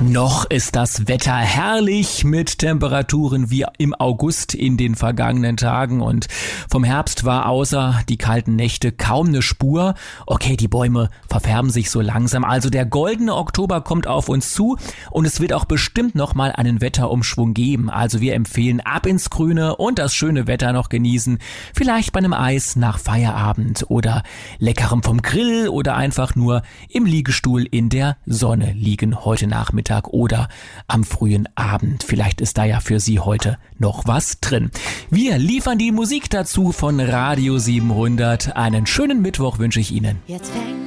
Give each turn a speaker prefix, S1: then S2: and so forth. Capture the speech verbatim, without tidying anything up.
S1: Noch ist das Wetter herrlich mit Temperaturen wie im August in den vergangenen Tagen und vom Herbst war außer die kalten Nächte kaum eine Spur. Okay, die Bäume verfärben sich so langsam, also der goldene Oktober kommt auf uns zu und es wird auch bestimmt noch mal einen Wetterumschwung geben. Also wir empfehlen ab ins Grüne und das schöne Wetter noch genießen, vielleicht bei einem Eis nach Feierabend oder leckerem vom Grill oder einfach nur im Liegestuhl in der Sonne liegen heute Nachmittag oder am frühen Abend. Vielleicht ist da ja für Sie heute noch was drin. Wir liefern die Musik dazu von Radio siebenhundert. Einen schönen Mittwoch wünsche ich Ihnen.
S2: Jetzt fängt